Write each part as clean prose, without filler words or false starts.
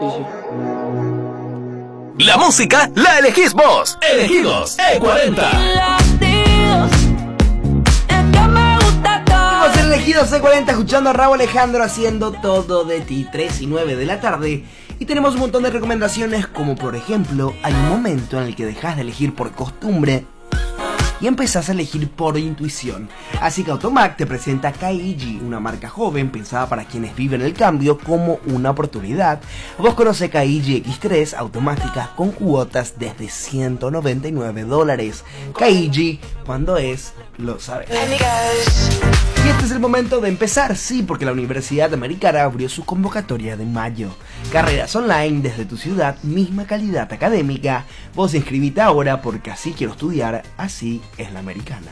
La música la elegís vos. Elegimos E40. Hemos elegido C40 escuchando a Rauw Alejandro haciendo Todo de ti, 3 y 9 de la tarde. Y tenemos un montón de recomendaciones, como por ejemplo, hay un momento en el que dejas de elegir por costumbre y empezás a elegir por intuición. Así que Automac te presenta KIG, una marca joven pensada para quienes viven el cambio como una oportunidad. Vos conocés KIG X3 automática con cuotas desde $199. KIG, cuando es, lo sabes. Y este es el momento de empezar, sí, porque la Universidad Americana abrió su convocatoria de mayo. Carreras online desde tu ciudad, misma calidad académica. Vos inscribite ahora porque así quiero estudiar, así es la Americana.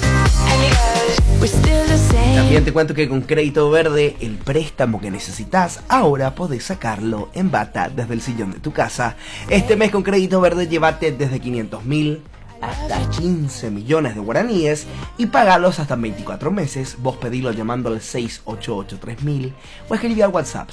También te cuento que con Crédito Verde, el préstamo que necesitas, ahora podés sacarlo en bata desde el sillón de tu casa. Este mes con Crédito Verde llévate desde 500.000 hasta 15 millones de guaraníes y pagalos hasta 24 meses. Vos pedilo llamando al 688-3000 o escribí al WhatsApp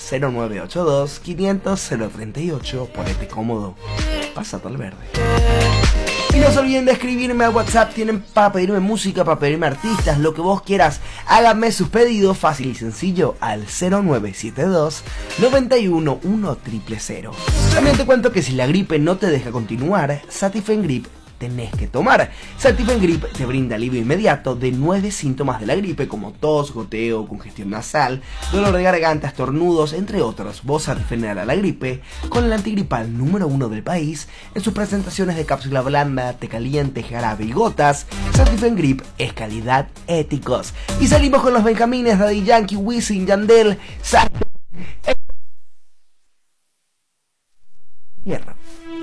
0982-500-038. Ponete cómodo, pásate al verde. Y no se olviden de escribirme al WhatsApp. Tienen para pedirme música, para pedirme artistas, lo que vos quieras. Háganme sus pedidos fácil y sencillo al 0972 91 1000. También te cuento que si la gripe no te deja continuar, Satifen Grip tenés que tomar. Satifen Grip te brinda alivio inmediato de 9 síntomas de la gripe, como tos, goteo, congestión nasal, dolor de garganta, estornudos, entre otros. Vos Satifen a la gripe con el antigripal número 1 del país en sus presentaciones de cápsula blanda, té caliente, jarabe y gotas. Satifen Grip es calidad éticos. Y salimos con los Benjamines, Daddy Yankee, Wisin, Yandel, Tierra.